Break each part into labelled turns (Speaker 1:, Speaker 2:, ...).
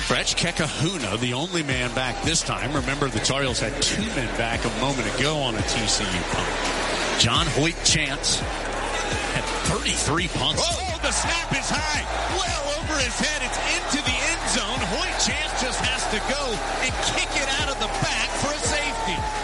Speaker 1: Fretch Kekahuna, the only man back this time. Remember, the Tar Heels had 2 men back a moment ago on a TCU punt. John Hoyt Chance had 33 punts.
Speaker 2: Oh, the snap is high. Well over his head. It's into the end zone. Hoyt Chance just has to go and kick it out of the back for a safety.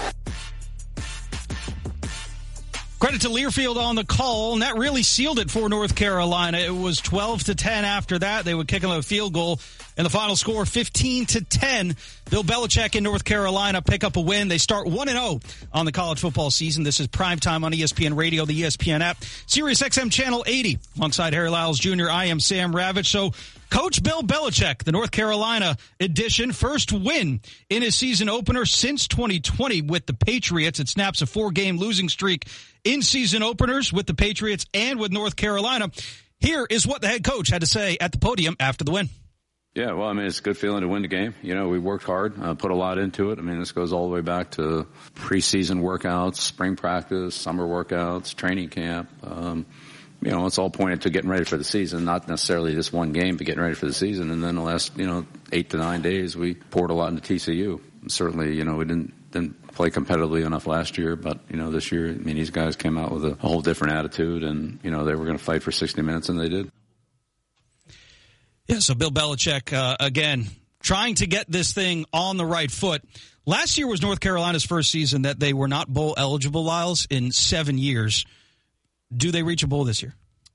Speaker 3: Credit to Learfield on the call, and that really sealed it for North Carolina. It was 12-10 after that. They would kick them a field goal, and the final score 15-10. Bill Belichick in North Carolina pick up a win. They start 1-0 on the college football season. This is primetime on ESPN Radio, the ESPN app, Sirius XM Channel 80. Alongside Harry Lyles Jr., I am Sam Ravitch. So, Coach Bill Belichick, the North Carolina edition, first win in his season opener since 2020 with the Patriots. It snaps a 4-game losing streak in season openers with the Patriots and with North Carolina. Here is what the head coach had to say at the podium after the win.
Speaker 4: Yeah, well, I mean, it's a good feeling to win the game. You know, we worked hard, put a lot into it. I mean, this goes all the way back to preseason workouts, spring practice, summer workouts, training camp. You know, it's all pointed to getting ready for the season, not necessarily this one game, but getting ready for the season. And then the last, 8 to 9 days, we poured a lot into TCU. Certainly, we didn't play competitively enough last year, but, this year, I mean, these guys came out with a whole different attitude, and, they were going to fight for 60 minutes, and they did.
Speaker 3: Yeah, so Bill Belichick, again, trying to get this thing on the right foot. Last year was North Carolina's first season that they were not bowl eligible, Lyles, in 7 years. Do they reach a bowl this year?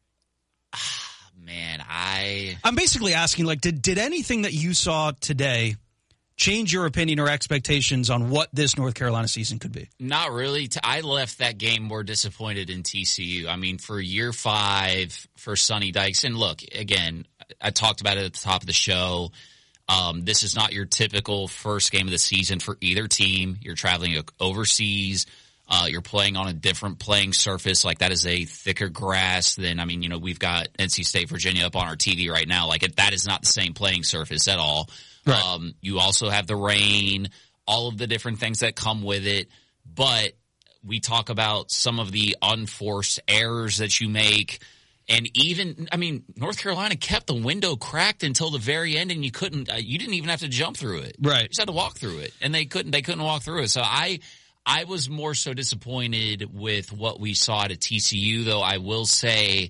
Speaker 5: Man,
Speaker 3: I'm basically asking, did anything that you saw today change your opinion or expectations on what this North Carolina season could be?
Speaker 5: Not really. I left that game more disappointed in TCU. I mean, for year 5 for Sonny Dykes, and look, again, I talked about it at the top of the show. This is not your typical first game of the season for either team. You're traveling overseas. You're playing on a different playing surface. That is a thicker grass than, we've got NC State, Virginia up on our TV right now. That is not the same playing surface at all. Right. You also have the rain, all of the different things that come with it. But we talk about some of the unforced errors that you make. And even, North Carolina kept the window cracked until the very end, and you didn't even have to jump through it.
Speaker 3: Right.
Speaker 5: You just had to walk through it. And they couldn't walk through it. So I was more so disappointed with what we saw at TCU, though I will say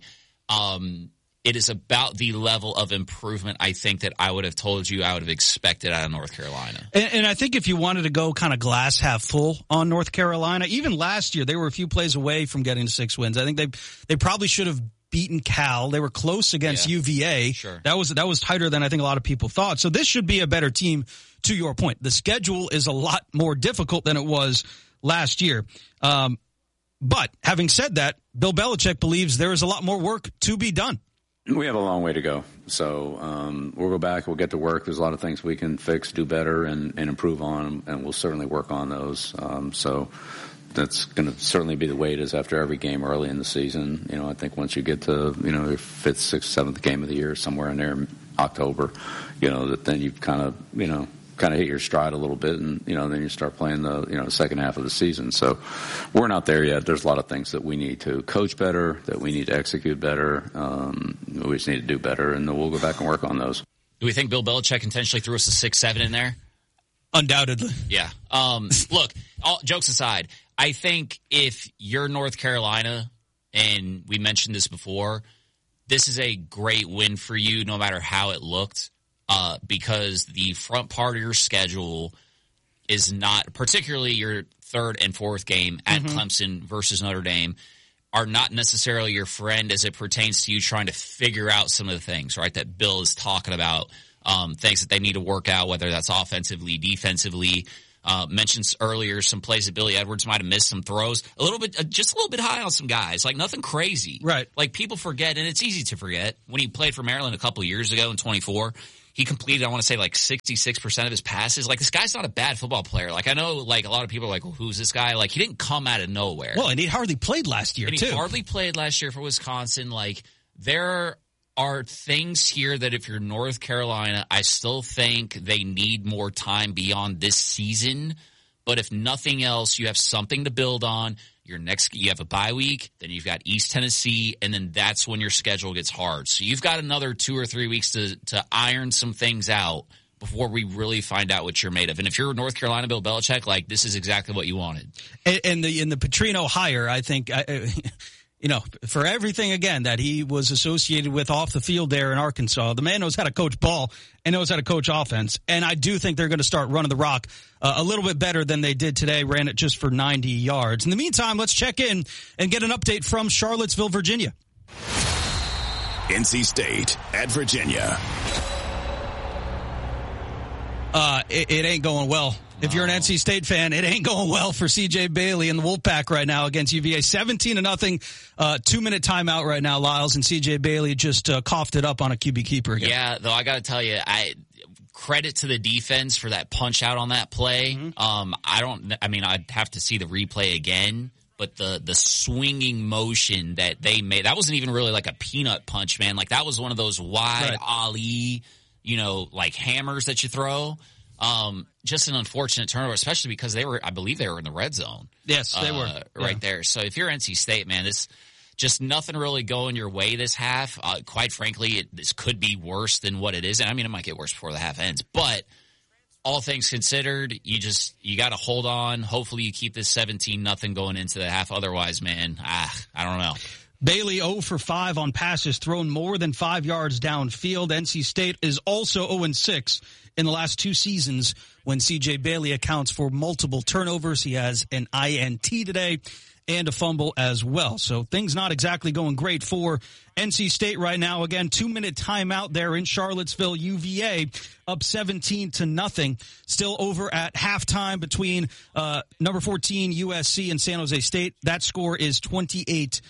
Speaker 5: it is about the level of improvement I think that I would have told you I would have expected out of North Carolina.
Speaker 3: And I think if you wanted to go kind of glass half full on North Carolina, even last year they were a few plays away from getting to 6 wins. I think they probably should have beaten Cal. They were close against UVA.
Speaker 5: Sure.
Speaker 3: That was tighter than I think a lot of people thought. So this should be a better team. To your point, the schedule is a lot more difficult than it was last year. But having said that, Bill Belichick believes there is a lot more work to be done.
Speaker 4: We have a long way to go. So we'll go back, we'll get to work. There's a lot of things we can fix, do better, and improve on, and we'll certainly work on those. So that's going to certainly be the way it is after every game early in the season. I think once you get to, your 5th, 6th, 7th game of the year, somewhere in there in October, that then you kind of hit your stride a little bit, and then you start playing the second half of the season. So we're not there yet. There's a lot of things that we need to coach better, that we need to execute better. We just need to do better, and we'll go back and work on those.
Speaker 5: Do we think Bill Belichick intentionally threw us a 6-7 in there?
Speaker 3: Undoubtedly.
Speaker 5: Yeah. Look, all jokes aside, I think if you're North Carolina, and we mentioned this before, this is a great win for you no matter how it looked. Because the front part of your schedule is not, particularly your 3rd and 4th game at Clemson versus Notre Dame, are not necessarily your friend as it pertains to you trying to figure out some of the things, right, that Bill is talking about, things that they need to work out, whether that's offensively, defensively. Mentions earlier some plays that Billy Edwards might have missed, some throws, just a little bit high on some guys, nothing crazy.
Speaker 3: Right.
Speaker 5: People forget, and it's easy to forget, when he played for Maryland a couple years ago in 24, he completed, I want to say, 66% of his passes. This guy's not a bad football player. I know, a lot of people are like, well, who's this guy? He didn't come out of nowhere.
Speaker 3: Well, and he hardly played last year, too.
Speaker 5: He hardly played last year for Wisconsin. There are things here that if you're North Carolina, I still think they need more time beyond this season. But if nothing else, you have something to build on. You have a bye week, then you've got East Tennessee, and then that's when your schedule gets hard. So you've got another 2 or 3 weeks to iron some things out before we really find out what you're made of. And if you're North Carolina Bill Belichick, like, this is exactly what you wanted.
Speaker 3: And the Petrino hire, I think, for everything, again, that he was associated with off the field there in Arkansas, the man knows how to coach ball and knows how to coach offense. And I do think they're going to start running the rock a little bit better than they did today, ran it just for 90 yards. In the meantime, let's check in and get an update from Charlottesville, Virginia.
Speaker 6: NC State at Virginia.
Speaker 3: It ain't going well. If you're an NC State fan, it ain't going well for CJ Bailey and the Wolfpack right now against UVA. 17-0, 2-minute timeout right now, Lyles, and CJ Bailey just coughed it up on a QB keeper again.
Speaker 5: Yeah, though I got to tell you, credit to the defense for that punch out on that play.
Speaker 3: Mm-hmm.
Speaker 5: I'd have to see the replay again, but the swinging motion that they made, that wasn't even really like a peanut punch, man. Like, that was one of those wide Ali, like hammers that you throw. Just an unfortunate turnover, especially because I believe they were in the red zone.
Speaker 3: Yes, they were.
Speaker 5: Right there. So if you're NC State, man, this just nothing really going your way this half. Quite frankly, this could be worse than what it is. And it might get worse before the half ends. But all things considered, you got to hold on. Hopefully you keep this 17-0 going into the half. Otherwise, man, I don't know.
Speaker 3: Bailey 0 for 5 on passes thrown more than 5 yards downfield. NC State is also 0-6 in the last 2 seasons when CJ Bailey accounts for multiple turnovers. He has an INT today and a fumble as well. So things not exactly going great for NC State right now. Again, 2-minute timeout there in Charlottesville. UVA up 17-0. Still over at halftime between number 14 USC and San Jose State. That score is 28-0.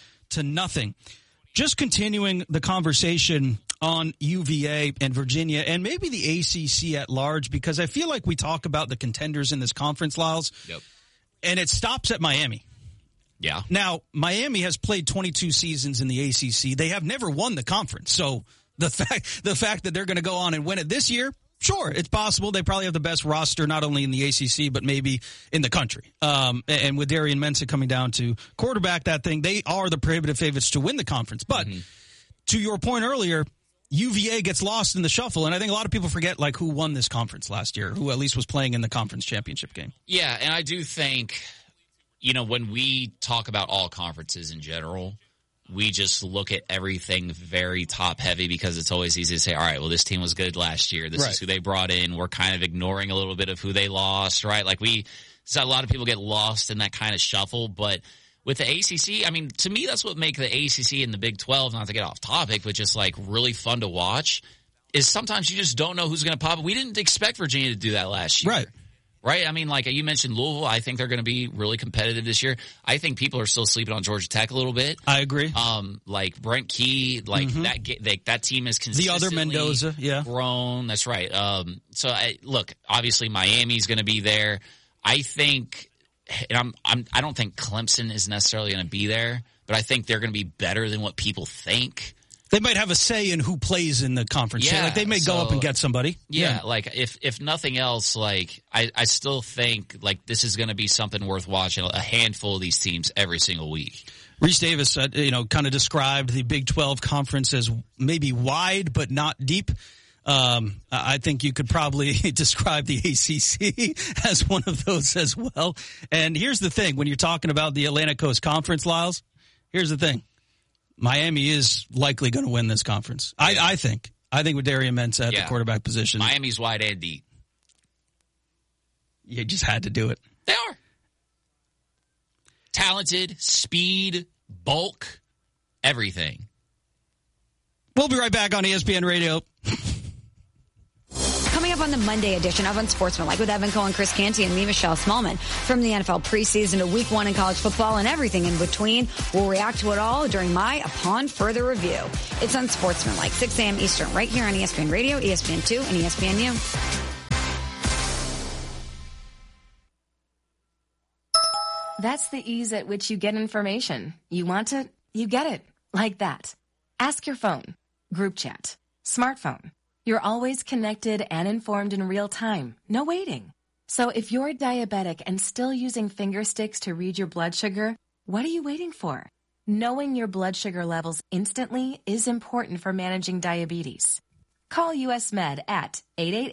Speaker 3: Just continuing the conversation on UVA and Virginia and maybe the ACC at large, because I feel like we talk about the contenders in this conference, Lyles, and it stops at Miami.
Speaker 5: Yeah.
Speaker 3: Now, Miami has played 22 seasons in the ACC. They have never won the conference. So the fact that they're going to go on and win it this year, sure, it's possible. They probably have the best roster, not only in the ACC, but maybe in the country. And with Darian Mensah coming down to quarterback that thing, they are the prohibitive favorites to win the conference. But to your point earlier, UVA gets lost in the shuffle, and I think a lot of people forget who won this conference last year, who at least was playing in the conference championship game.
Speaker 5: Yeah, and I do think, when we talk about all conferences in general, we just look at everything very top-heavy because it's always easy to say, all right, well, this team was good last year. This is who they brought in. We're kind of ignoring a little bit of who they lost, right? So a lot of people get lost in that kind of shuffle, but with the ACC, to me, that's what makes the ACC and the Big 12, not to get off topic, but just really fun to watch, is sometimes you just don't know who's going to pop up. We didn't expect Virginia to do that last year. Right? You mentioned Louisville. I think they're going to be really competitive this year. I think people are still sleeping on Georgia Tech a little bit.
Speaker 3: I agree.
Speaker 5: Brent Key, that team is consistently
Speaker 3: the other Mendoza,
Speaker 5: grown. That's right. Look, obviously Miami's going to be there. I think. And I don't think Clemson is necessarily going to be there, but I think they're going to be better than what people think.
Speaker 3: They might have a say in who plays in the conference. Yeah, they may go up and get somebody.
Speaker 5: Yeah. If nothing else, I still think this is going to be something worth watching. A handful of these teams every single week.
Speaker 3: Reese Davis, kind of described the Big 12 conference as maybe wide but not deep. I think you could probably describe the ACC as one of those as well. And here's the thing. When you're talking about the Atlantic Coast Conference, Lyles, here's the thing. Miami is likely going to win this conference. Yeah. I think with Darian Mensah at the quarterback position.
Speaker 5: Miami's wide and deep.
Speaker 3: You just had to do it.
Speaker 5: They are. Talented, speed, bulk, everything.
Speaker 3: We'll be right back on ESPN Radio.
Speaker 7: Coming up on the Monday edition of Unsportsmanlike with Evan Cohen, Chris Canty, and me, Michelle Smallman. From the NFL preseason to week 1 in college football and everything in between, we'll react to it all during my Upon Further Review. It's Unsportsmanlike, 6 a.m. Eastern, right here on ESPN Radio, ESPN2, and ESPNU.
Speaker 8: That's the ease at which you get information. You want it, you get it. Like that. Ask your phone. Group chat. Smartphone. You're always connected and informed in real time. No waiting. So if you're diabetic and still using finger sticks to read your blood sugar, what are you waiting for? Knowing your blood sugar levels instantly is important for managing diabetes. Call US Med at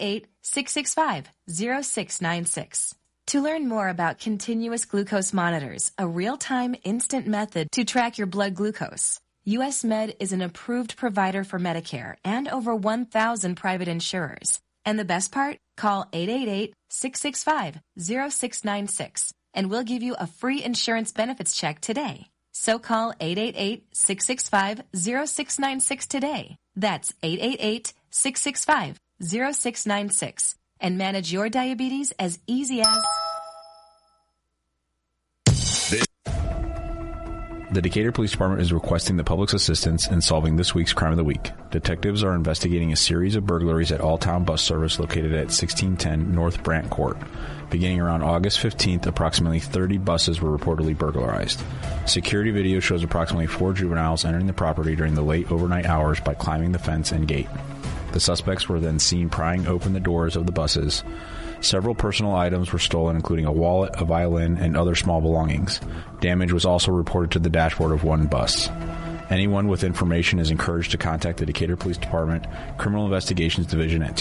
Speaker 8: 888-665-0696. To learn more about continuous glucose monitors, a real-time instant method to track your blood glucose, US Med is an approved provider for Medicare and over 1,000 private insurers. And the best part? Call 888-665-0696 and we'll give you a free insurance benefits check today. So call 888-665-0696 today. That's 888-665-0696 and manage your diabetes as easy as...
Speaker 9: The Decatur Police Department is requesting the public's assistance in solving this week's Crime of the Week. Detectives are investigating a series of burglaries at All-Town Bus Service located at 1610 North Brant Court. Beginning around August 15th, approximately 30 buses were reportedly burglarized. Security video shows approximately 4 juveniles entering the property during the late overnight hours by climbing the fence and gate. The suspects were then seen prying open the doors of the buses. Several personal items were stolen, including a wallet, a violin, and other small belongings. Damage was also reported to the dashboard of one bus. Anyone with information is encouraged to contact the Decatur Police Department Criminal Investigations Division at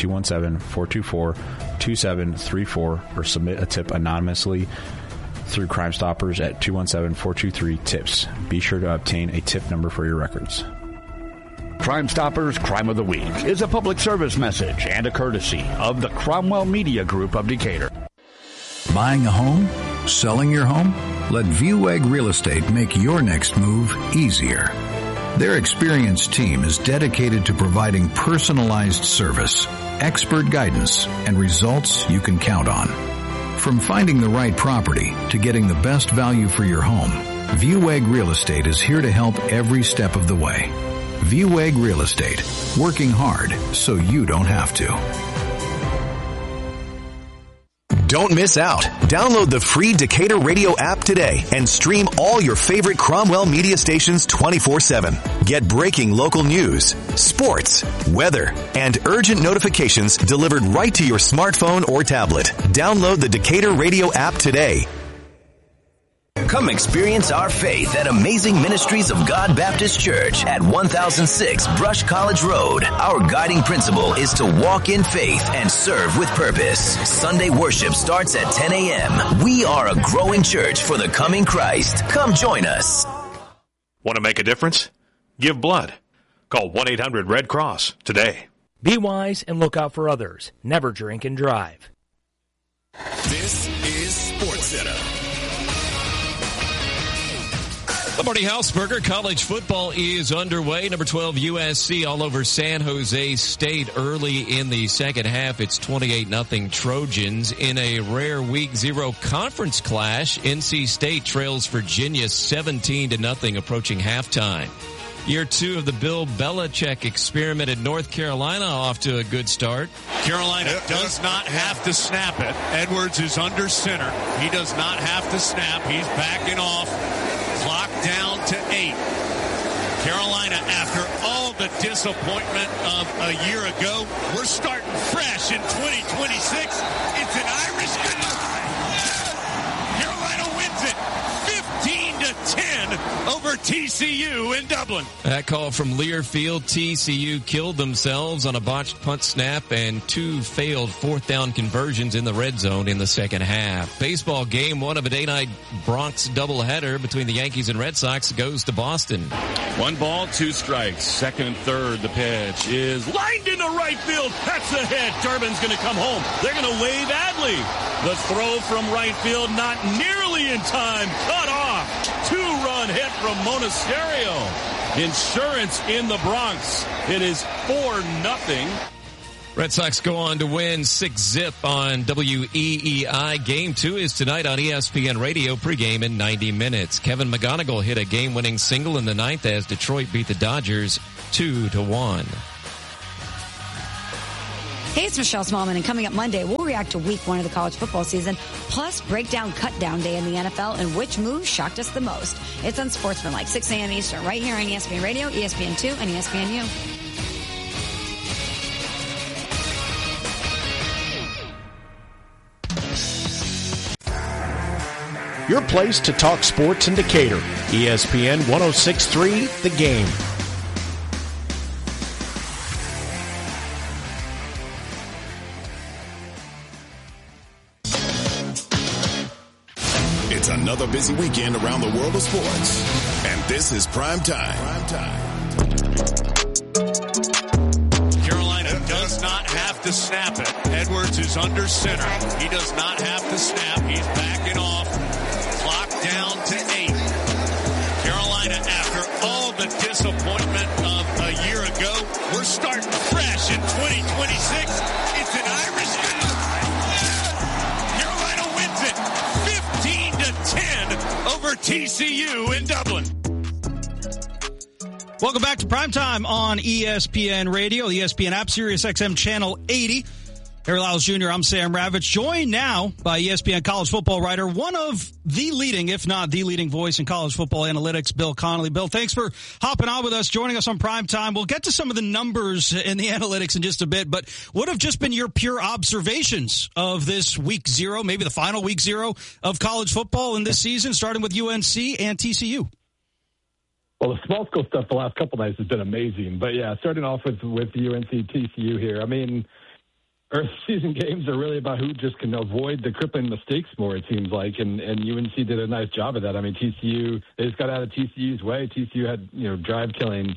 Speaker 9: 217-424-2734 or submit a tip anonymously through Crime Stoppers at 217-423-TIPS. Be sure to obtain a tip number for your records.
Speaker 10: Crime Stoppers Crime of the Week is a public service message and a courtesy of the Cromwell Media Group of Decatur.
Speaker 11: Buying a home? Selling your home? Let Viewegg Real Estate make your next move easier. Their experienced team is dedicated to providing personalized service, expert guidance, and results you can count on. From finding the right property to getting the best value for your home, Viewegg Real Estate is here to help every step of the way. Viewegg Real Estate, working hard so you don't have to.
Speaker 6: Don't miss out. Download the free Decatur Radio app today and stream all your favorite Cromwell media stations 24/7. Get breaking local news, sports, weather, and urgent notifications delivered right to your smartphone or tablet. Download the Decatur Radio app today.
Speaker 12: Come experience our faith at Amazing Ministries of God Baptist Church at 1006 Brush College Road. Our guiding principle is to walk in faith and serve with purpose. Sunday worship starts at 10 a.m. We are a growing church for the coming Christ. Come join us.
Speaker 13: Want to make a difference? Give blood. Call 1-800-RED CROSS today.
Speaker 14: Be wise and look out for others. Never drink and drive.
Speaker 6: This is SportsCenter.
Speaker 15: Marty Hausberger, college football is underway. Number 12 USC all over San Jose State early in the second half. It's 28-0 Trojans. In a rare week 0 conference clash, NC State trails Virginia 17-0 approaching halftime. Year 2 of the Bill Belichick experiment at North Carolina off to a good start.
Speaker 2: Carolina does not have to snap it. Edwards is under center. He does not have to snap. He's backing off. Clock down to 8. Carolina, after all the disappointment of a year ago, we're starting fresh in 2026. It's an Irish goodbye. Carolina wins it 15-10 over TCU in Dublin.
Speaker 15: That call from Learfield. TCU killed themselves on a botched punt snap and 2 failed fourth down conversions in the red zone in the second half. Baseball game 1 of a day-night Bronx doubleheader between the Yankees and Red Sox goes to Boston.
Speaker 16: 1 ball, 2 strikes. Second and third, the pitch is lined into right field. That's the hit. Durbin's going to come home. They're going to wave Adley. The throw from right field, not nearly in time. Cut off. 2-run hit from Monasterio. Insurance in the Bronx. It is 4-0.
Speaker 15: Red Sox go on to win 6-0 on WEEI. Game 2 is tonight on ESPN Radio, pregame in 90 minutes. Kevin McGonigal hit a game-winning single in the 9th as Detroit beat the Dodgers 2-1.
Speaker 7: Hey, it's Michelle Smallman, and coming up Monday, we'll react to week 1 of the college football season, plus break down cut-down day in the NFL and which move shocked us the most. It's on Sportsmanlike, 6 a.m. Eastern, right here on ESPN Radio, ESPN2, and ESPNU.
Speaker 17: Your place to talk sports in Decatur. ESPN 106.3, The Game.
Speaker 18: It's another busy weekend around the world of sports. And this is Prime Time.
Speaker 2: Carolina does not have to snap it. Edwards is under center. He does not have to snap. He's backing off. Clock down to 8. Carolina, after all the disappointment of a year ago, we're starting fresh in 2026. It's an Irish game. Carolina wins it 15-10 over TCU in Dublin.
Speaker 3: Welcome back to Primetime on ESPN Radio, the ESPN app, Sirius XM Channel 80. Harry Lyles Jr., I'm Sam Ravitch, joined now by ESPN college football writer, one of the leading, if not the leading voice in college football analytics, Bill Connelly. Bill, thanks for hopping on with us, joining us on Primetime. We'll get to some of the numbers and the analytics in just a bit, but what have just been your pure observations of this week 0, maybe the final week 0 of college football in this season, starting with UNC and TCU?
Speaker 19: Well, the small school stuff the last couple nights has been amazing. But, yeah, starting off with UNC TCU here, I mean, early season games are really about who just can avoid the crippling mistakes more, it seems like, and UNC did a nice job of that. I mean, TCU, they just got out of TCU's way. TCU had, drive-killing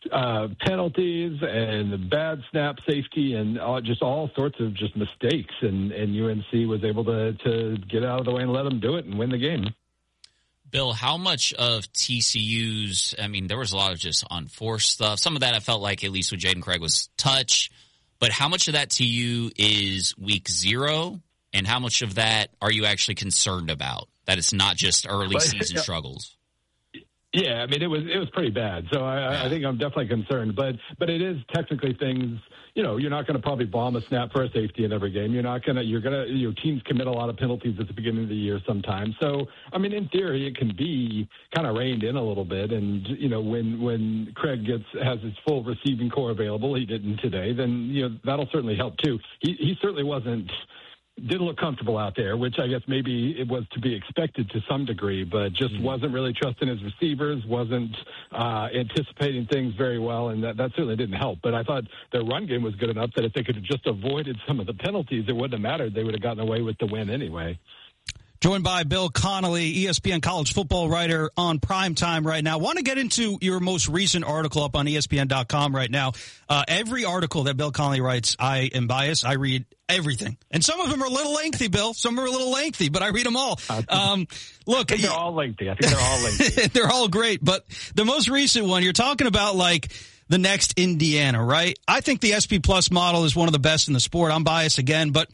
Speaker 19: penalties and bad snap safety and just all sorts of just mistakes, and UNC was able to get out of the way and let them do it and win the game.
Speaker 5: Bill, how much of TCU's, I mean, there was a lot of just unforced stuff. Some of that I felt like, at least with Jaden Craig, was touch. But how much of that to you is week 0, and how much of that are you actually concerned about, that it's not just early season struggles?
Speaker 19: Yeah, I mean, it was pretty bad. So I think I'm definitely concerned. But it is technically things, you're not going to probably bomb a snap for a safety in every game. Teams commit a lot of penalties at the beginning of the year sometimes. So, I mean, in theory, it can be kind of reined in a little bit. And, when Craig has his full receiving core available, he didn't today, then, that'll certainly help too. He certainly didn't look comfortable out there, which I guess maybe it was to be expected to some degree, but just wasn't really trusting his receivers, wasn't anticipating things very well, and that certainly didn't help. But I thought their run game was good enough that if they could have just avoided some of the penalties, it wouldn't have mattered. They would have gotten away with the win anyway.
Speaker 3: Joined by Bill Connelly, ESPN college football writer on Primetime right now. Want to get into your most recent article up on ESPN.com right now. Every article that Bill Connelly writes, I am biased. I read everything. And some of them are a little lengthy, Bill. Some are a little lengthy, but I read them all.
Speaker 19: Look, they're all lengthy. I think they're all lengthy.
Speaker 3: They're all great. But the most recent one, you're talking about like the next Indiana, right? I think the SP Plus model is one of the best in the sport. I'm biased again, but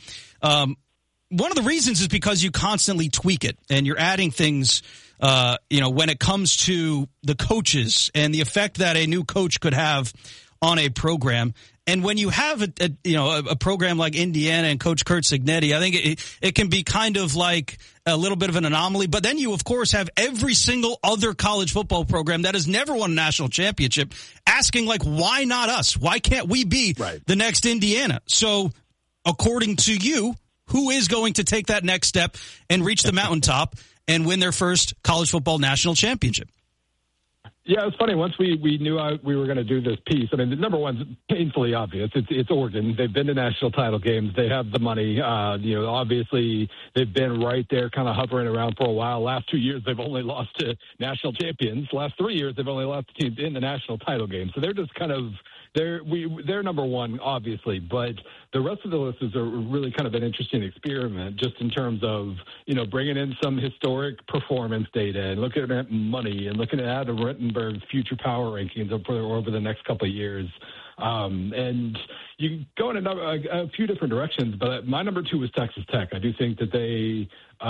Speaker 3: one of the reasons is because you constantly tweak it and you're adding things, when it comes to the coaches and the effect that a new coach could have on a program. And when you have a program like Indiana and Coach Curt Cignetti, I think it can be kind of like a little bit of an anomaly. But then you, of course, have every single other college football program that has never won a national championship asking, like, why not us? Why can't we be the next Indiana? So according to you, who is going to take that next step and reach the mountaintop and win their first college football national championship?
Speaker 19: Yeah, it was funny. Once we knew we were going to do this piece, I mean, the number one's painfully obvious. It's Oregon. They've been to national title games. They have the money. Obviously, they've been right there kind of hovering around for a while. Last 2 years, they've only lost to national champions. Last 3 years, they've only lost to teams in the national title game. So they're just kind of they're number one, obviously, but the rest of the list is really kind of an interesting experiment, just in terms of bringing in some historic performance data and looking at money and looking at Adam Rittenberg's future power rankings over the next couple of years. And you go in a few different directions, but my number 2 was Texas Tech. I do think that they,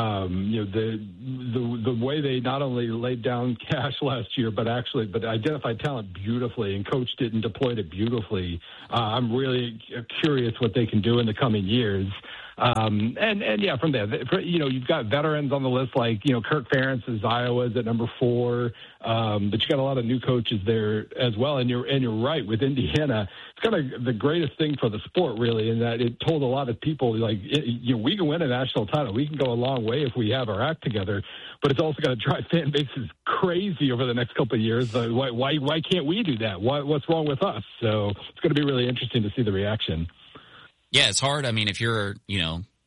Speaker 19: the way they not only laid down cash last year, but identified talent beautifully and coached it and deployed it beautifully. I'm really curious what they can do in the coming years. From there, you've got veterans on the list like, Kirk Ferentz's Iowa's at number 4. But you got a lot of new coaches there as well. And you're right with Indiana. It's kind of the greatest thing for the sport, really, in that it told a lot of people, like, we can win a national title. We can go a long way if we have our act together. But it's also going to drive fan bases crazy over the next couple of years. Why can't we do that? What's wrong with us? So it's going to be really interesting to see the reaction.
Speaker 5: Yeah, it's hard. I mean, if you're,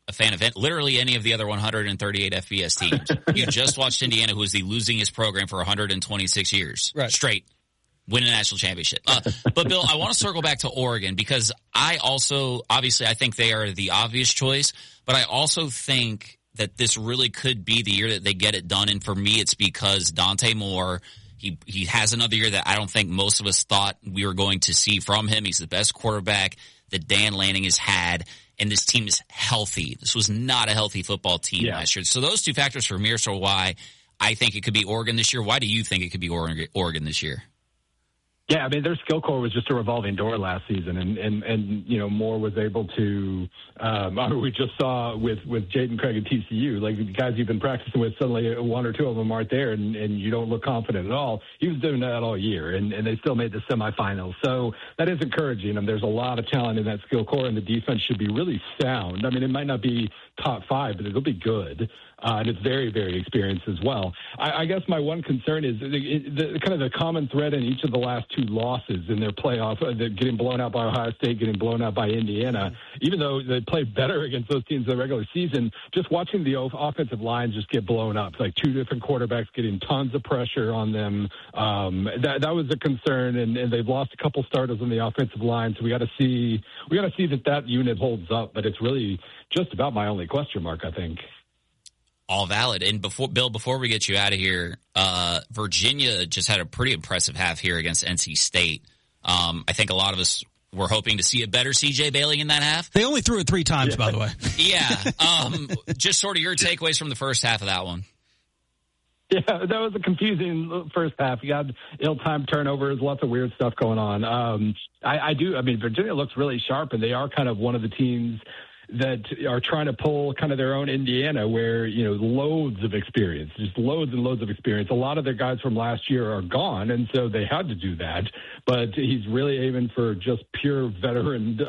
Speaker 5: a fan of literally any of the other 138 FBS teams. You just watched Indiana, who is the losingest program for 126 years straight, win a national championship. But Bill, I want to circle back to Oregon because I think they are the obvious choice, but I also think that this really could be the year that they get it done. And for me, it's because Dante Moore, he has another year that I don't think most of us thought we were going to see from him. He's the best quarterback that Dan Lanning has had, and this team is healthy. This was not a healthy football team last year. So those two factors for me are so why I think it could be Oregon this year. Why do you think it could be Oregon this year?
Speaker 19: Yeah, I mean, their skill core was just a revolving door last season, and you know, Moore was able to. We just saw with Jaden Craig at TCU, like the guys you've been practicing with, suddenly one or two of them aren't there, and you don't look confident at all. He was doing that all year, and they still made the semifinals. So that is encouraging. And there's a lot of talent in that skill core, and the defense should be really sound. I mean, it might not be top 5, but it'll be good. And it's very, very experienced as well. I guess my one concern is the kind of the common thread in each of the last 2 losses in their playoff, getting blown out by Ohio State, getting blown out by Indiana. Even though they played better against those teams in the regular season, just watching the offensive lines just get blown up, like 2 different quarterbacks getting tons of pressure on them. That was a concern, and they've lost a couple starters on the offensive line. So we got to see that unit holds up. But it's really just about my only question mark, I think.
Speaker 5: All valid. And before we get you out of here, Virginia just had a pretty impressive half here against NC State. I think a lot of us were hoping to see a better CJ Bailey in that half.
Speaker 3: They only threw it 3 times, by the way.
Speaker 5: Yeah. Just sort of your takeaways from the first half of that one.
Speaker 19: Yeah, that was a confusing first half. You got ill-timed turnovers, lots of weird stuff going on. Virginia looks really sharp, and they are kind of one of the teams that are trying to pull kind of their own Indiana where, you know, loads of experience, just loads and loads of experience. A lot of their guys from last year are gone, and so they had to do that. But he's really aiming for just pure veteran,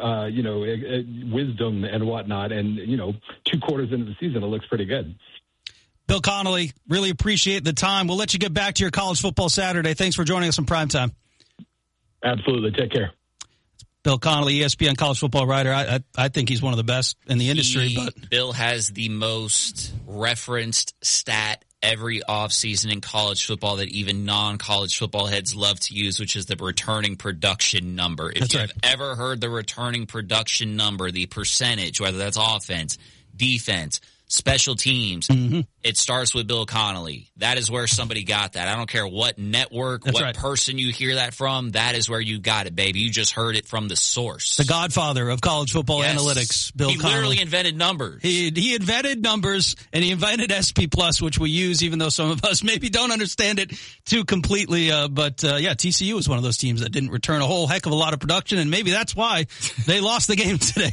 Speaker 19: wisdom and whatnot. And, 2 quarters into the season, it looks pretty good.
Speaker 3: Bill Connelly, really appreciate the time. We'll let you get back to your college football Saturday. Thanks for joining us on Primetime.
Speaker 19: Absolutely. Take care.
Speaker 3: Bill Connelly, ESPN college football writer. I think he's one of the best in the industry. But
Speaker 5: Bill has the most referenced stat every offseason in college football that even non-college football heads love to use, which is the returning production number. If you've ever heard the returning production number, the percentage, whether that's offense, defense, special teams, it starts with Bill Connelly. That is where somebody got that. I don't care what network, person you hear that from, that is where you got it, baby. You just heard it from the source.
Speaker 3: The godfather of college football analytics, Bill Connelly.
Speaker 5: He literally invented numbers.
Speaker 3: He invented numbers, and he invented SP Plus, which we use, even though some of us maybe don't understand it too completely. TCU was one of those teams that didn't return a whole heck of a lot of production, and maybe that's why they lost the game today,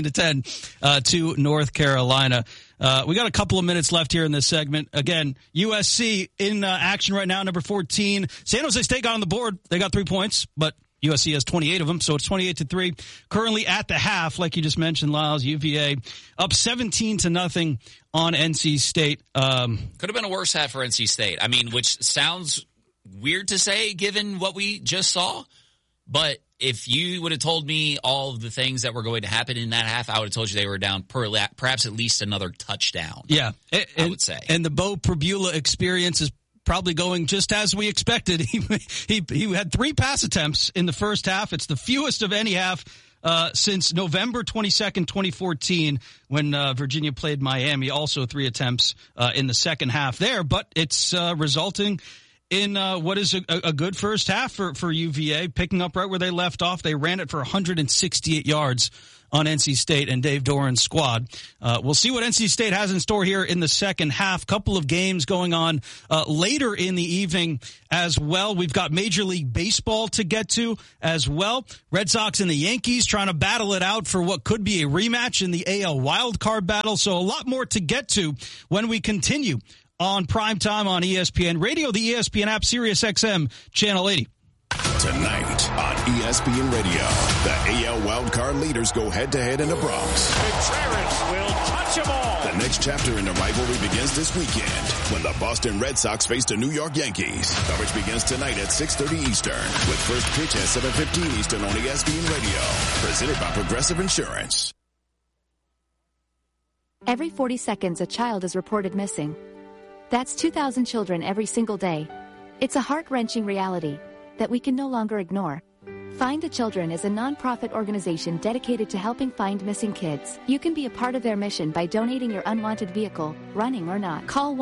Speaker 3: 15-10 to North Carolina. We got a couple of minutes left here in this segment. Again, USC in action right now, number 14. San Jose State got on the board. They got 3 points, but USC has 28 of them, so it's 28-3. Currently at the half, like you just mentioned, Lyles, UVA up 17-0 on NC State.
Speaker 5: Could have been a worse half for NC State. I mean, which sounds weird to say given what we just saw, but if you would have told me all of the things that were going to happen in that half, I would have told you they were down perhaps at least another touchdown.
Speaker 3: Yeah,
Speaker 5: I would say. And
Speaker 3: the Bo Pribula experience is probably going just as we expected. He had 3 pass attempts in the first half. It's the fewest of any half since November 22nd, 2014, when Virginia played Miami. Also 3 attempts in the second half there, but it's resulting in what is a good first half for UVA, picking up right where they left off. They ran it for 168 yards on NC State and Dave Doran's squad. We'll see what NC State has in store here in the second half. Couple of games going on later in the evening as well. We've got Major League Baseball to get to as well. Red Sox and the Yankees trying to battle it out for what could be a rematch in the AL wildcard battle. So a lot more to get to when we continue on Primetime on ESPN Radio, the ESPN app, Sirius XM, Channel 80.
Speaker 18: Tonight on ESPN Radio, the AL wildcard leaders go head-to-head in the Bronx.
Speaker 20: Contreras will touch them all.
Speaker 18: The next chapter in the rivalry begins this weekend when the Boston Red Sox face the New York Yankees. Coverage begins tonight at 6:30 Eastern with first pitch at 7:15 Eastern on ESPN Radio. Presented by Progressive Insurance.
Speaker 21: Every 40 seconds a child is reported missing. That's 2,000 children every single day. It's a heart-wrenching reality that we can no longer ignore. Find the Children is a non-profit organization dedicated to helping find missing kids. You can be a part of their mission by donating your unwanted vehicle, running or not. Call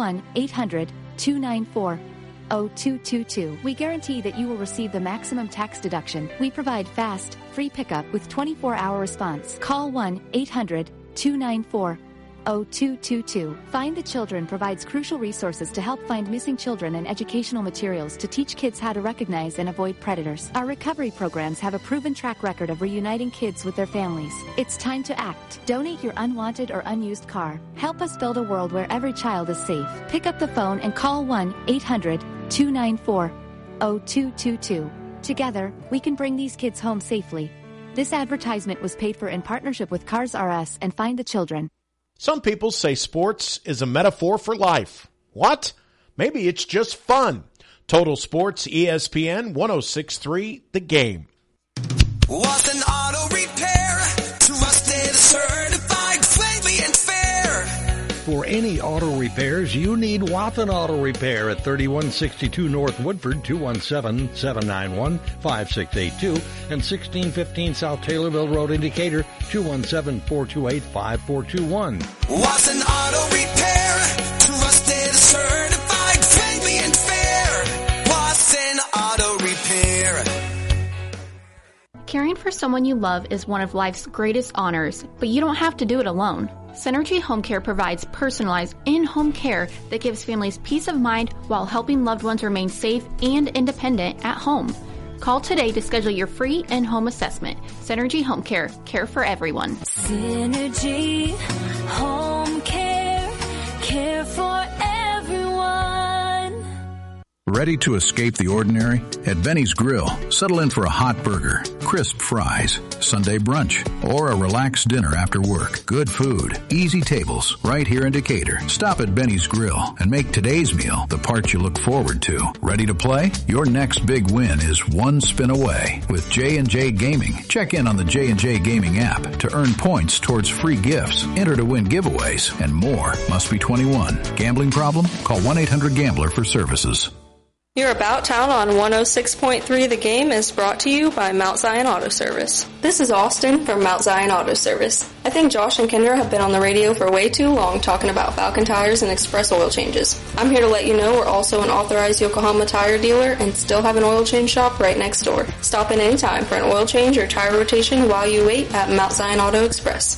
Speaker 21: 1-800-294-0222. We guarantee that you will receive the maximum tax deduction. We provide fast, free pickup with 24-hour response. Call 1-800-294-0222. Find the Children provides crucial resources to help find missing children and educational materials to teach kids how to recognize and avoid predators. Our recovery programs have a proven track record of reuniting kids with their families. It's time to act. Donate your unwanted or unused car. Help us build a world where every child is safe. Pick up the phone and call 1-800-294-0222. Together, we can bring these kids home safely. This advertisement was paid for in partnership with Cars R Us and Find the Children.
Speaker 17: Some people say sports is a metaphor for life. What? Maybe it's just fun. Total Sports, ESPN 106.3, The Game.
Speaker 22: Was an auto repair, trusted, certified, friendly, and fair.
Speaker 23: For any auto repairs, you need Wathen Auto Repair at 3162 North Woodford, 217-791-5682, and 1615 South Taylorville Road, in Decatur, 217-428-5421.
Speaker 22: Was an auto repair, trusted, certified, friendly, and fair. Was an auto repair.
Speaker 24: Caring for someone you love is one of life's greatest honors, but you don't have to do it alone. Synergy Home Care provides personalized in-home care that gives families peace of mind while helping loved ones remain safe and independent at home. Call today to schedule your free in-home assessment. Synergy Home Care, care for everyone.
Speaker 25: Synergy Home Care, care for everyone.
Speaker 11: Ready to escape the ordinary? At Benny's Grill, settle in for a hot burger, crisp fries, Sunday brunch, or a relaxed dinner after work. Good food, easy tables, right here in Decatur. Stop at Benny's Grill and make today's meal the part you look forward to. Ready to play? Your next big win is one spin away with J&J Gaming. Check in on the J&J Gaming app to earn points towards free gifts, enter to win giveaways, and more. Must be 21. Gambling problem? Call 1-800-GAMBLER for services.
Speaker 26: Your About Town on 106.3 The Game is brought to you by Mount Zion Auto Service. This is Austin from Mount Zion Auto Service. I think Josh and Kendra have been on the radio for way too long talking about Falcon tires and express oil changes. I'm here to let you know we're also an authorized Yokohama tire dealer and still have an oil change shop right next door. Stop in anytime for an oil change or tire rotation while you wait at Mount Zion Auto Express.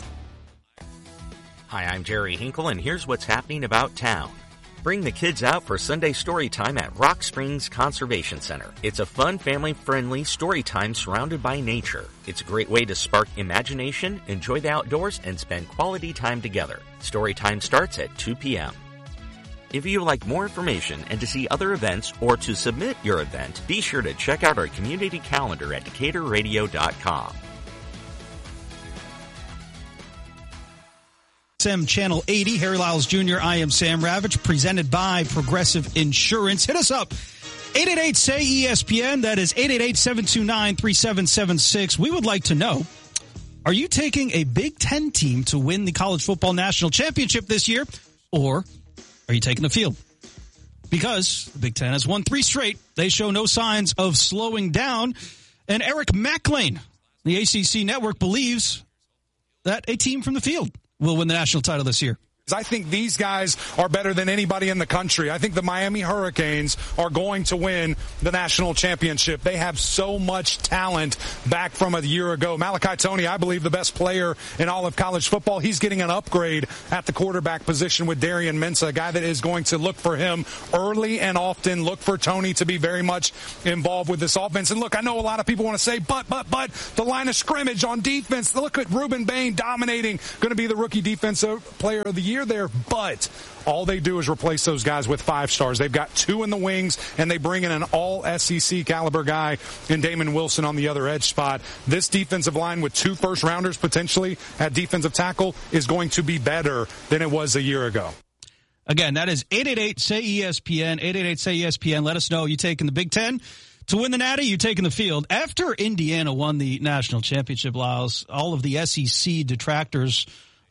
Speaker 27: Hi, I'm Jerry Hinkle, and here's what's happening about town. Bring the kids out for Sunday story time at Rock Springs Conservation Center. It's a fun, family-friendly story time surrounded by nature. It's a great way to spark imagination, enjoy the outdoors, and spend quality time together. Story time starts at 2 p.m. If you would like more information and to see other events or to submit your event, be sure to check out our community calendar at DecaturRadio.com.
Speaker 3: XM Channel 80, Harry Lyles Jr., I am Sam Ravitch, presented by Progressive Insurance. Hit us up, 888-SAY-ESPN, that is 888-729-3776. We would like to know, are you taking a Big Ten team to win the College Football National Championship this year, or are you taking the field? Because the Big Ten has won 3 straight. They show no signs of slowing down. And Eric McLean, the ACC network, believes that a team from the field will win the national title this year.
Speaker 28: I think these guys are better than anybody in the country. I think the Miami Hurricanes are going to win the national championship. They have so much talent back from a year ago. Malachi Toney, I believe, the best player in all of college football. He's getting an upgrade at the quarterback position with Darian Mensah, a guy that is going to look for him early and often, look for Toney to be very much involved with this offense. And look, I know a lot of people want to say, but the line of scrimmage on defense, look at Ruben Bain dominating, going to be the rookie defensive player of the year there, but all they do is replace those guys with 5 stars. They've got 2 in the wings, and they bring in an all-SEC caliber guy in Damon Wilson on the other edge spot. This defensive line with 2 first-rounders potentially at defensive tackle is going to be better than it was a year ago.
Speaker 3: Again, that is 888-SAY-ESPN, 888-SAY-ESPN. Let us know, you taking the Big Ten to win the Natty, you taking the field. After Indiana won the national championship, Lyles, all of the SEC detractors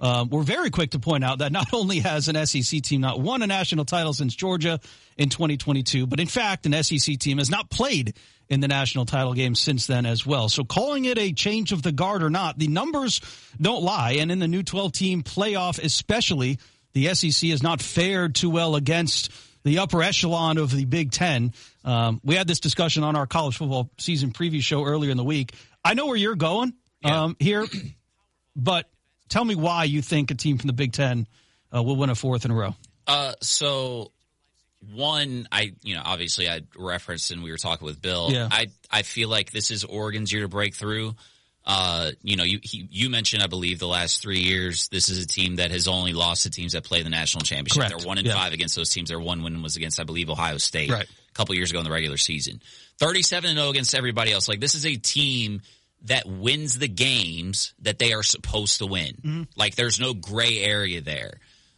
Speaker 3: we're very quick to point out that not only has an SEC team not won a national title since Georgia in 2022, but in fact, an SEC team has not played in the national title game since then as well. So calling it a change of the guard or not, the numbers don't lie. And in the new 12-team playoff especially, the SEC has not fared too well against the upper echelon of the Big Ten. We had this discussion on our college football season preview show earlier in the week. I know where you're going here, but tell me why you think a team from the Big Ten will win a fourth in a row.
Speaker 5: So one, obviously I referenced and we were talking with Bill.
Speaker 3: Yeah.
Speaker 5: I feel like this is Oregon's year to break through. You mentioned, I believe, the last 3 years, this is a team that has only lost to teams that play the national championship.
Speaker 3: Correct.
Speaker 5: They're 1-5 against those teams. Their one win was against, I believe, Ohio State a couple years ago in the regular season. 37-0 against everybody else. Like, this is a team that wins the games that they are supposed to win. Mm-hmm. Like, there's no gray area there.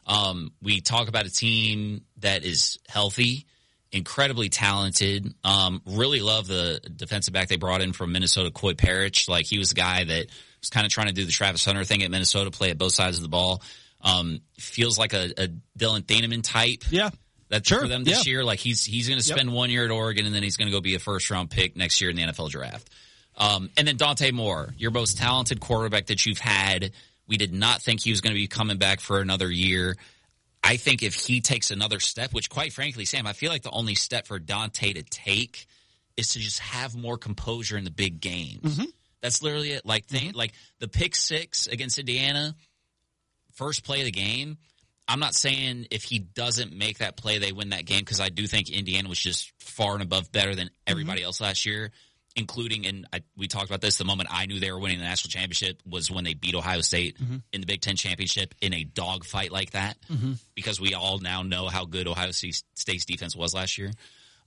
Speaker 5: We talk about a team that is healthy, incredibly talented. Really love the defensive back they brought in from Minnesota, Coy Parrish. Like, he was the guy that was kind of trying to do the Travis Hunter thing at Minnesota, play at both sides of the ball. Feels like a Dylan Thieneman type.
Speaker 3: Yeah.
Speaker 5: That's for them this year. Like, he's going to spend 1 year at Oregon, and then he's going to go be a first-round pick next year in the NFL draft. And then Dante Moore, your most talented quarterback that you've had. We did not think he was going to be coming back for another year. I think if he takes another step, which quite frankly, Sam, I feel like the only step for Dante to take is to just have more composure in the big games. Mm-hmm. That's literally it. Like, like the pick 6 against Indiana, first play of the game. I'm not saying if he doesn't make that play, they win that game, because I do think Indiana was just far and above better than everybody else last year, including, and we talked about this, the moment I knew they were winning the national championship was when they beat Ohio State in the Big Ten championship in a dogfight like that, because we all now know how good Ohio State's defense was last year.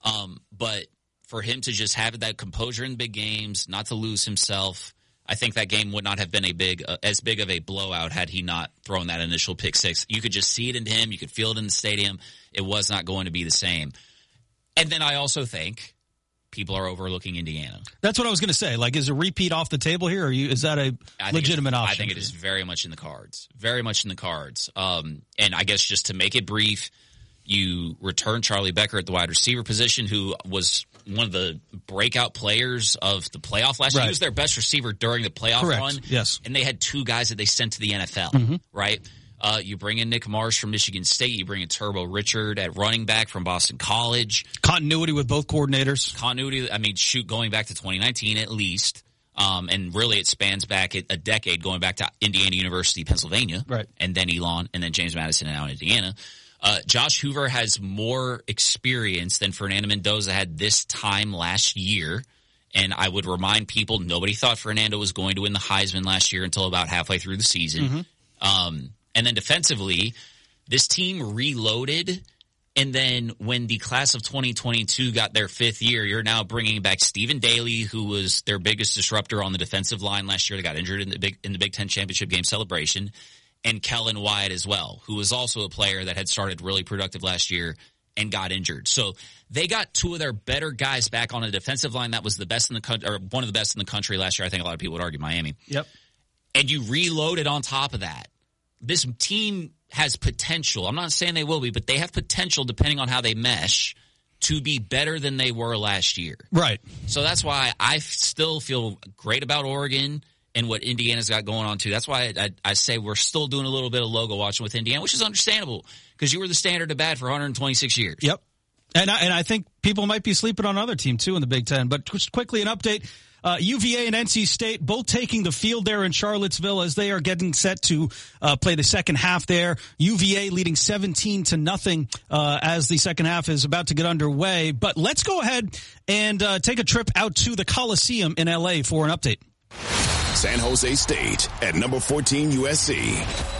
Speaker 5: But for him to just have that composure in big games, not to lose himself, I think that game would not have been as big of a blowout had he not thrown that initial pick 6. You could just see it in him. You could feel it in the stadium. It was not going to be the same. And then I also think people are overlooking Indiana.
Speaker 3: That's what I was going to say. Like, is a repeat off the table here, or is that a legitimate option?
Speaker 5: I think it is very much in the cards. Very much in the cards. And I guess just to make it brief, you return Charlie Becker at the wide receiver position, who was one of the breakout players of the playoff last year. He was their best receiver during the playoff run.
Speaker 3: Yes.
Speaker 5: And they had 2 guys that they sent to the NFL, right? You bring in Nick Marsh from Michigan State. You bring in Turbo Richard at running back from Boston College.
Speaker 3: Continuity with both coordinators.
Speaker 5: Continuity, I mean, going back to 2019 at least. And really it spans back a decade, going back to Indiana University, Pennsylvania.
Speaker 3: Right. And
Speaker 5: then Elon, and then James Madison, and now in Indiana. Josh Hoover has more experience than Fernando Mendoza had this time last year. And I would remind people, nobody thought Fernando was going to win the Heisman last year until about halfway through the season. And then defensively, this team reloaded. And then when the class of 2022 got their 5th year, you're now bringing back Stephen Daly, who was their biggest disruptor on the defensive line last year. They got injured in the Big Ten championship game celebration. And Kellen Wyatt as well, who was also a player that had started really productive last year and got injured. So they got 2 of their better guys back on a defensive line that was the best in the country, or one of the best in the country last year. I think a lot of people would argue Miami.
Speaker 3: Yep.
Speaker 5: And you reloaded on top of that. This team has potential. I'm not saying they will be, but they have potential, depending on how they mesh, to be better than they were last year.
Speaker 3: Right.
Speaker 5: So that's why I still feel great about Oregon and what Indiana's got going on, too. That's why I say we're still doing a little bit of logo watching with Indiana, which is understandable, because you were the standard of bat for 126 years.
Speaker 3: Yep. And I think people might be sleeping on another team, too, in the Big Ten. But just quickly, an update. UVA and NC State both taking the field there in Charlottesville as they are getting set to play the second half there. UVA leading 17-0 as the second half is about to get underway. But let's go ahead and take a trip out to the Coliseum in L.A. for an update.
Speaker 18: San Jose State at number 14 USC.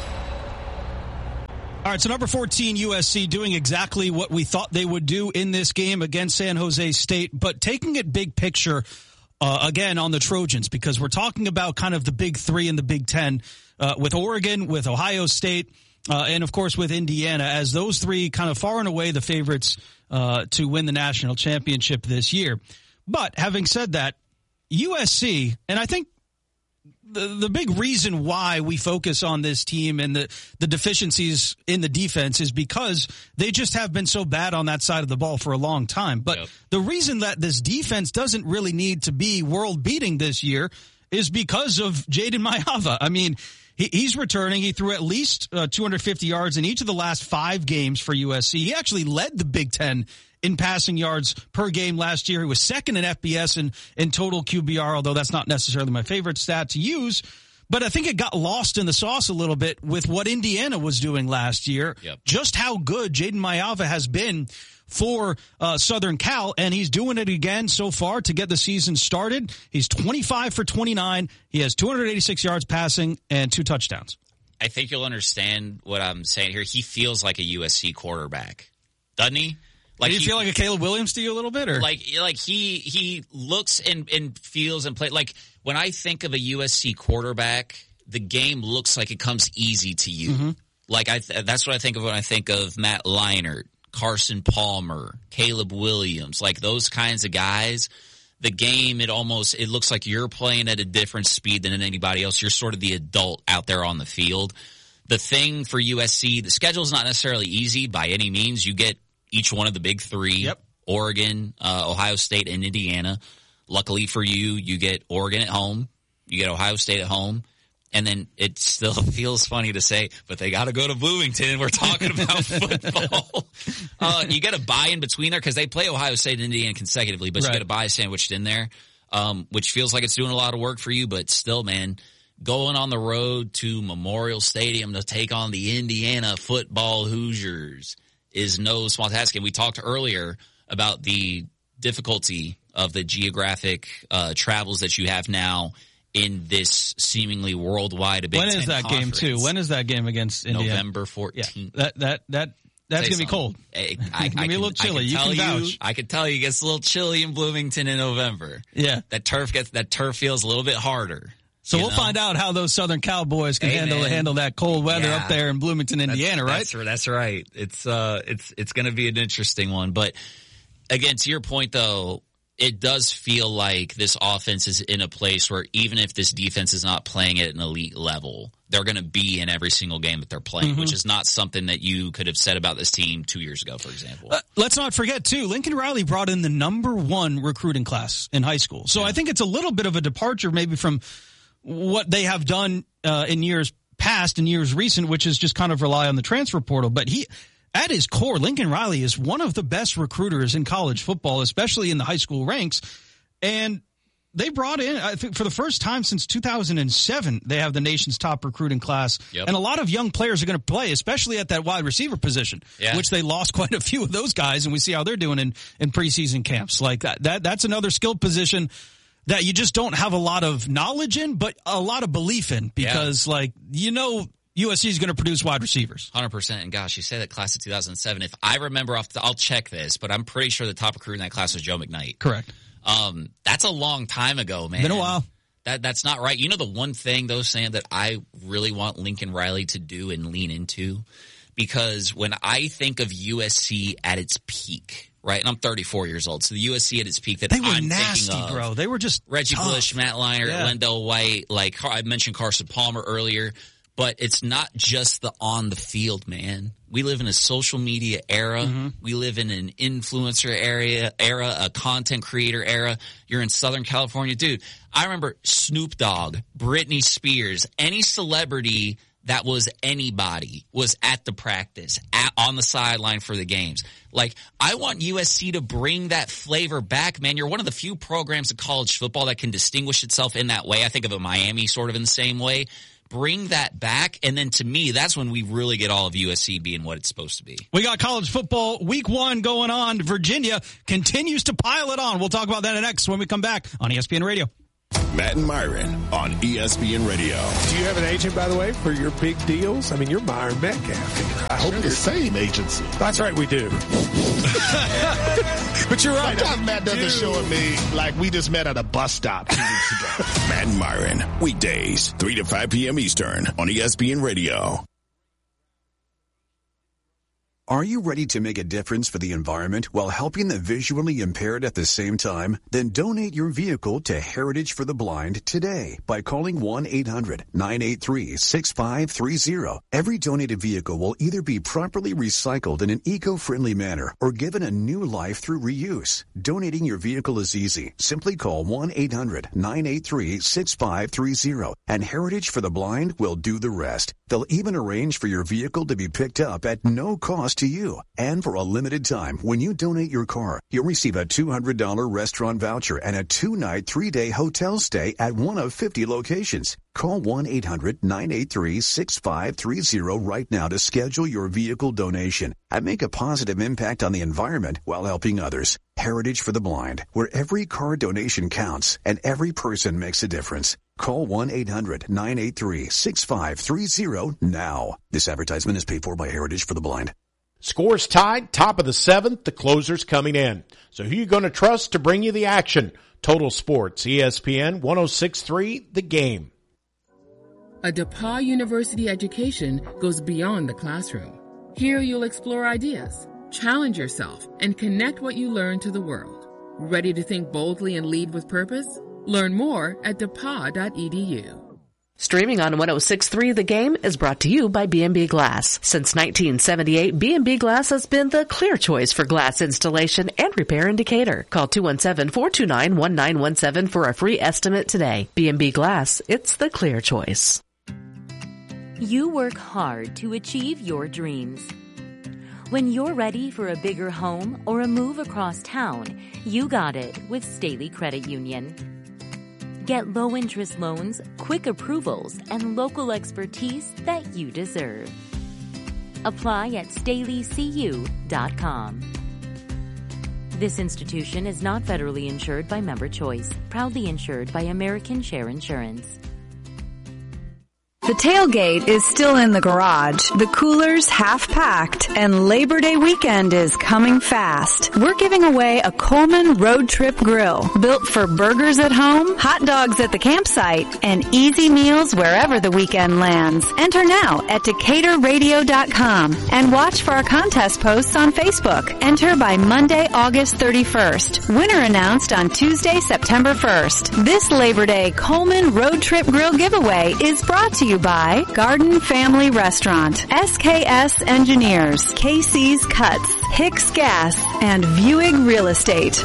Speaker 3: All right, so number 14 USC doing exactly what we thought they would do in this game against San Jose State, but taking it big picture again on the Trojans, because we're talking about kind of the big 3 in the Big Ten with Oregon, with Ohio State, and of course with Indiana, as those 3 kind of far and away the favorites to win the national championship this year. But having said that, USC, and I think the big reason why we focus on this team and the deficiencies in the defense is because they just have been so bad on that side of the ball for a long time. But the reason that this defense doesn't really need to be world-beating this year is because of Jayden Maiava. I mean, he's returning. He threw at least 250 yards in each of the last 5 games for USC. He actually led the Big Ten in passing yards per game last year. He was second in FBS in total QBR, although that's not necessarily my favorite stat to use. But I think it got lost in the sauce a little bit with what Indiana was doing last year. Just how good Jayden Maiava has been for Southern Cal, and he's doing it again so far to get the season started. He's 25 for 29. He has 286 yards passing and 2 touchdowns.
Speaker 5: I think you'll understand what I'm saying here. He feels like a USC quarterback, doesn't he?
Speaker 3: Like, do you feel like a Caleb Williams to you a little bit, or
Speaker 5: like he looks and feels and play like when I think of a USC quarterback, the game looks like it comes easy to you. Mm-hmm. Like that's what I think of when I think of Matt Leinart, Carson Palmer, Caleb Williams, like those kinds of guys. The game, it looks like you're playing at a different speed than anybody else. You're sort of the adult out there on the field. The thing for USC, the schedule is not necessarily easy by any means. You get each one of the big 3, Oregon, Ohio State, and Indiana. Luckily for you, you get Oregon at home, you get Ohio State at home, and then it still feels funny to say, but they got to go to Bloomington. We're talking about football. You get a bye in between there because they play Ohio State and Indiana consecutively, but you get a bye sandwiched in there, which feels like it's doing a lot of work for you, but still, man, going on the road to Memorial Stadium to take on the Indiana football Hoosiers is no small task. And we talked earlier about the difficulty of the geographic travels that you have now in this seemingly worldwide Big Ten
Speaker 3: When is that
Speaker 5: conference.
Speaker 3: game, too? When is that game against Indiana?
Speaker 5: November 14th.
Speaker 3: Yeah. That's going to be cold.
Speaker 5: It's
Speaker 3: going to be a little chilly. You can vouch.
Speaker 5: I can tell you it gets a little chilly in Bloomington in November.
Speaker 3: Yeah.
Speaker 5: That turf feels a little bit harder.
Speaker 3: So we'll find out how those Southern Cowboys can handle that cold weather up there in Bloomington, Indiana, right?
Speaker 5: That's right. It's going to be an interesting one. But again, to your point, though, it does feel like this offense is in a place where even if this defense is not playing at an elite level, they're going to be in every single game that they're playing, which is not something that you could have said about this team 2 years ago, for example.
Speaker 3: Let's not forget, too, Lincoln Riley brought in the #1 recruiting class in high school. So I think it's a little bit of a departure maybe from what they have done in years past and years recent, which is just kind of rely on the transfer portal. But at his core, Lincoln Riley is one of the best recruiters in college football, especially in the high school ranks. And they brought in, I think for the first time since 2007, they have the nation's top recruiting class. And a lot of young players are going to play, especially at that wide receiver position, which they lost quite a few of those guys. And we see how they're doing in preseason camps. Like that's another skilled position that you just don't have a lot of knowledge in, but a lot of belief in because, USC is going to produce wide receivers.
Speaker 5: 100%. And gosh, you say that class of 2007. If I remember I'll check this, but I'm pretty sure the top recruit in that class was Joe McKnight.
Speaker 3: Correct.
Speaker 5: That's a long time ago, man.
Speaker 3: Been a while.
Speaker 5: That's not right. You know the one thing, though, Sam, that I really want Lincoln Riley to do and lean into? Because when I think of USC at its peak, right, and I'm 34 years old, so the USC at its peak that
Speaker 3: they were
Speaker 5: I'm
Speaker 3: nasty,
Speaker 5: thinking of,
Speaker 3: bro. They were just
Speaker 5: Reggie
Speaker 3: tough.
Speaker 5: Bush, Matt Leinart, Lendell White, like I mentioned Carson Palmer earlier, but it's not just the on the field, man. We live in a social media era. Mm-hmm. We live in an influencer era, a content creator era. You're in Southern California. Dude, I remember Snoop Dogg, Britney Spears, any celebrity that was anybody was at the practice, on the sideline for the games. Like, I want USC to bring that flavor back, man. You're one of the few programs in college football that can distinguish itself in that way. I think of it Miami sort of in the same way. Bring that back, and then to me, that's when we really get all of USC being what it's supposed to be.
Speaker 3: We got college football week 1 going on. Virginia continues to pile it on. We'll talk about that next when we come back on ESPN Radio.
Speaker 18: Matt and Myron on ESPN Radio.
Speaker 1: Do you have an agent, by the way, for your big deals? I mean, you're Myron Metcalf. I hope
Speaker 4: the same agency.
Speaker 1: That's right, we do. But you're right.
Speaker 4: Sometimes Matt doesn't show me like we just met at a bus stop 2 weeks ago.
Speaker 18: Matt and Myron, weekdays, 3 to 5 p.m. Eastern on ESPN Radio.
Speaker 6: Are you ready to make a difference for the environment while helping the visually impaired at the same time? Then donate your vehicle to Heritage for the Blind today by calling 1-800-983-6530. Every donated vehicle will either be properly recycled in an eco-friendly manner or given a new life through reuse. Donating your vehicle is easy. Simply call 1-800-983-6530 and Heritage for the Blind will do the rest. They'll even arrange for your vehicle to be picked up at no cost to you. And for a limited time, when you donate your car, you'll receive a $200 restaurant voucher and a 2-night, 3-day hotel stay at one of 50 locations. Call 1-800-983-6530 right now to schedule your vehicle donation and make a positive impact on the environment while helping others. Heritage for the Blind, where every car donation counts and every person makes a difference. Call 1-800-983-6530 now. This advertisement is paid for by Heritage for the Blind.
Speaker 17: Scores tied, top of the 7th, the closer's coming in. So who are you going to trust to bring you the action? Total Sports, ESPN 106.3, The Game.
Speaker 8: A DePauw University education goes beyond the classroom. Here you'll explore ideas, challenge yourself, and connect what you learn to the world. Ready to think boldly and lead with purpose? Learn more at depaw.edu.
Speaker 9: Streaming on 106.3 The Game is brought to you by B&B Glass. Since 1978, B&B Glass has been the clear choice for glass installation and repair in Decatur. Call 217-429-1917 for a free estimate today. B&B Glass, it's the clear choice.
Speaker 25: You work hard to achieve your dreams. When you're ready for a bigger home or a move across town, you got it with Staley Credit Union. Get low-interest loans, quick approvals, and local expertise that you deserve. Apply at StaleyCU.com. This institution is not federally insured by Member Choice, proudly insured by American Share Insurance.
Speaker 10: The tailgate is still in the garage, the cooler's half-packed, and Labor Day weekend is coming fast. We're giving away a Coleman Road Trip Grill, built for burgers at home, hot dogs at the campsite, and easy meals wherever the weekend lands. Enter now at DecaturRadio.com and watch for our contest posts on Facebook. Enter by Monday, August 31st. Winner announced on Tuesday, September 1st. This Labor Day Coleman Road Trip Grill giveaway is brought to you by Garden Family Restaurant, SKS Engineers, KC's Cuts, Hicks Gas, and Viewig Real Estate.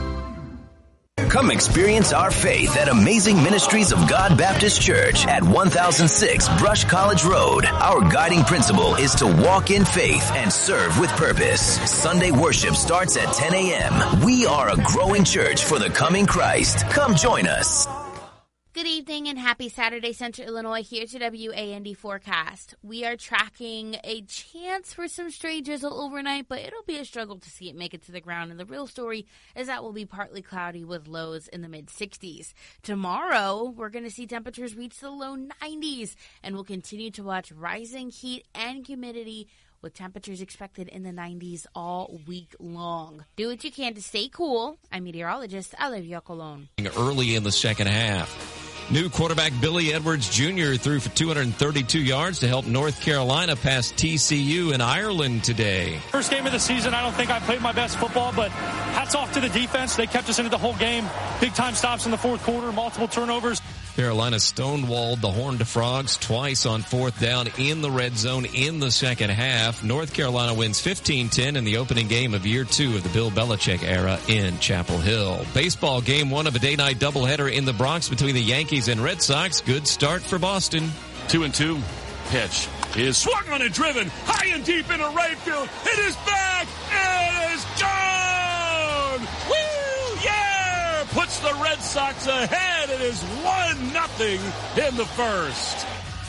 Speaker 12: Come experience our faith at Amazing Ministries of God Baptist Church at 1006 Brush College Road. Our guiding principle is to walk in faith and serve with purpose. Sunday worship starts at 10 a.m. We are a growing church for the coming Christ. Come join us.
Speaker 13: Good evening and happy Saturday, Central Illinois. Here's your WAND forecast. We are tracking a chance for some stray drizzle overnight, but it'll be a struggle to see it make it to the ground. And the real story is that will be partly cloudy with lows in the mid-60s. Tomorrow, we're going to see temperatures reach the low 90s, and we'll continue to watch rising heat and humidity with temperatures expected in the 90s all week long. Do what you can to stay cool. I'm meteorologist Olivia Colon.
Speaker 15: Early in the second half. New quarterback Billy Edwards Jr. threw for 232 yards to help North Carolina pass TCU in Ireland today.
Speaker 20: First game of the season, I don't think I played my best football, but hats off to the defense. They kept us into the whole game. Big time stops in the fourth quarter, multiple turnovers.
Speaker 15: Carolina stonewalled the Horned Frogs twice on fourth down in the red zone in the second half. North Carolina wins 15-10 in the opening game of year 2 of the Bill Belichick era in Chapel Hill. Baseball game 1 of a day-night doubleheader in the Bronx between the Yankees and Red Sox. Good start for Boston.
Speaker 14: 2-2. Pitch is swung on and driven high and deep into right field. It is back. It is gone. Woo! Yeah! Puts the Red Sox ahead. It is 1-0 in the first.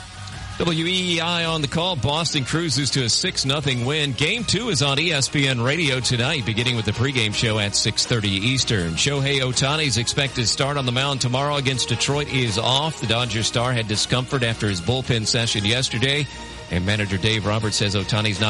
Speaker 15: WEEI on the call. Boston cruises to a 6-0 win. Game 2 is on ESPN Radio tonight, beginning with the pregame show at 6:30 Eastern. Shohei Ohtani's expected start on the mound tomorrow against Detroit is off. The Dodgers star had discomfort after his bullpen session yesterday, and manager Dave Roberts says Ohtani's not